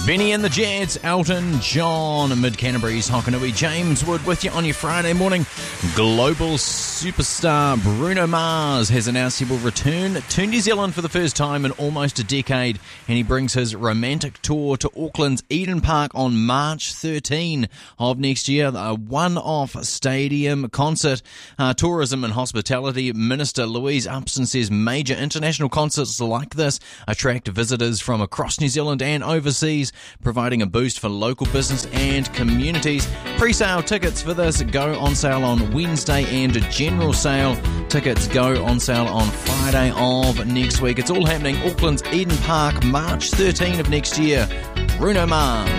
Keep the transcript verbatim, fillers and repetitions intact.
Benny and the Jets, Elton John, Mid-Canterbury's Hokanui, James Wood with you on your Friday morning. Global superstar Bruno Mars has announced he will return to New Zealand for the first time in almost a decade, and he brings his romantic tour to Auckland's Eden Park on March thirteenth of next year, a one-off stadium concert. Uh, Tourism and Hospitality Minister Louise Upson says major international concerts like this attract visitors from across New Zealand and overseas, providing a boost for local business and communities. Pre-sale tickets for this go on sale on Wednesday, and general sale tickets go on sale on Friday of next week. It's all happening Auckland's Eden Park, March thirteenth of next year. Bruno Mars.